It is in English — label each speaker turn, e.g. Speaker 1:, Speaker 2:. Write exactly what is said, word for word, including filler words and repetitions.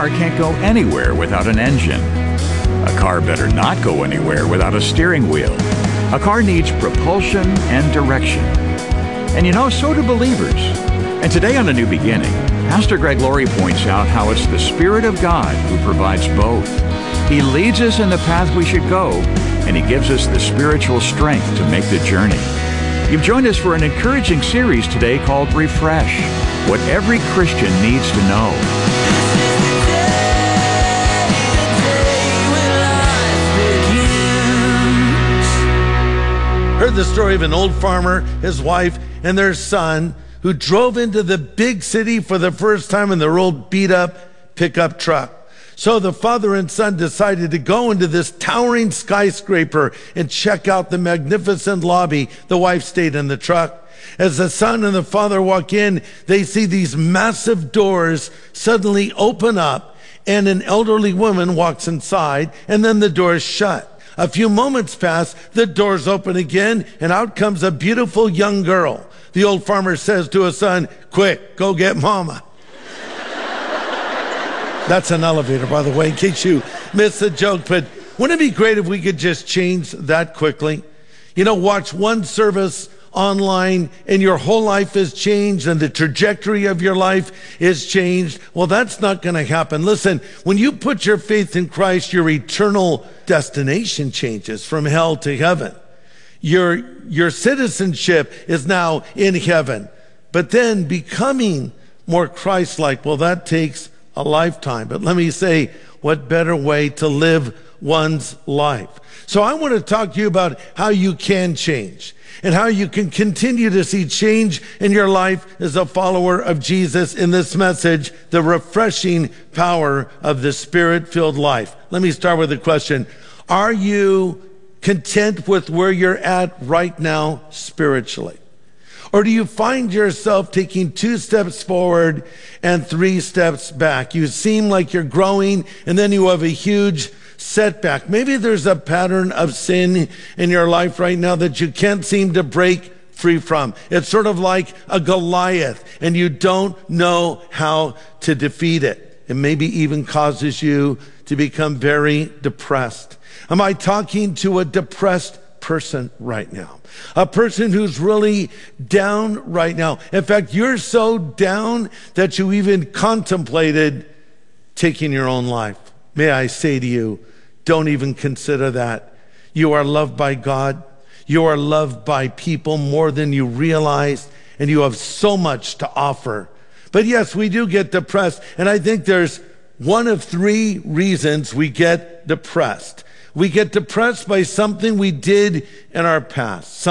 Speaker 1: car can't go anywhere without an engine. A car better not go anywhere without a steering wheel. A car needs propulsion and direction. And you know, so do believers. And today on A New Beginning, Pastor Greg Laurie points out how it's the Spirit of God who provides both. He leads us in the path we should go, and He gives us the spiritual strength to make the journey. You've joined us for an encouraging series today called Refresh, what every Christian needs to know.
Speaker 2: Heard the story of an old farmer, his wife, and their son who drove into the big city for the first time in their old beat-up pickup truck. So the father and son decided to go into this towering skyscraper and check out the magnificent lobby. The wife stayed in the truck. As the son and the father walk in, they see these massive doors suddenly open up, and an elderly woman walks inside, and then the doors shut. A few moments pass, the doors open again, and out comes a beautiful young girl. The old farmer says to his son, "Quick, go get mama." That's an elevator, by the way, in case you missed the joke. But wouldn't it be great if we could just change that quickly? You know, watch one service online and your whole life is changed and the trajectory of your life is changed. Well, that's not going to happen. Listen, when you put your faith in Christ, your eternal destination changes from hell to heaven. Your, your citizenship is now in heaven. But then becoming more Christ-like, well, that takes a lifetime. But let me say, what better way to live one's life? So I want to talk to you about how you can change and how you can continue to see change in your life as a follower of Jesus in this message, the refreshing power of the Spirit-filled life. Let me start with a question. Are you content with where you're at right now spiritually? Or do you find yourself taking two steps forward and three steps back? You seem like you're growing, and then you have a huge setback. Maybe there's a pattern of sin in your life right now that you can't seem to break free from. It's sort of like a Goliath, and you don't know how to defeat it. It maybe even causes you to become very depressed. Am I talking to a depressed person right now? A person who's really down right now. In fact, you're so down that you even contemplated taking your own life. May I say to you, don't even consider that. You are loved by God. You are loved by people more than you realize, and you have so much to offer. But yes, we do get depressed, and I think there's one of three reasons we get depressed. We get depressed by something we did in our past.